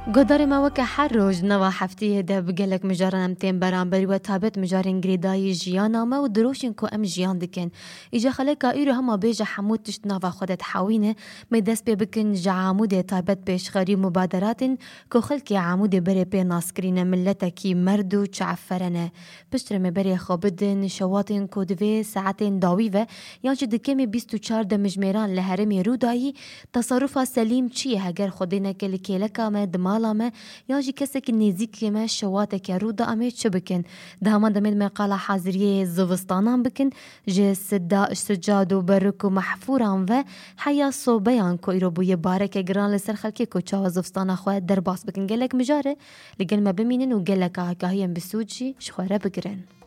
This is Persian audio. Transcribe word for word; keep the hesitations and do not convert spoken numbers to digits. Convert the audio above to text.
گوداری ما وک هر روز نوا هفته ده بگلک مجارن تیم برانبری و تابت مجارن گریدای جیان آمه و دروشن کو ام جیان دکن. ایجا خلک ایرو هم بیج حمود تشت نوا خودت حوینه می دست به بکن جعمود تابت بیش خری مبادراتن کو خلک عمود بره به ناسکرین ملت کی مرد و چعفرنه. پشتر می بره خوابدن شواتن کودوی ساعتن داوی و یا چه دکمی بیست و چهار دمجمیران لهرمی رودایی تصرف سلیم چیه هگر خودینه کل کلک آمد مالامه یا جی کسی که نزدیکی ما شواته که رو دامه چه بکن دهمان دمید مقاله حاضریه زوستانان بکن جه سدا سجاد و برک و محفوران و حیا صوبیان کو ایرو بوی بارک گران لسر خلکی کو چاو زوستانا خواه در باس بکن گلک مجاره لگل ما بمینن و گلک آگاهیم بسوجی شخواره بگرن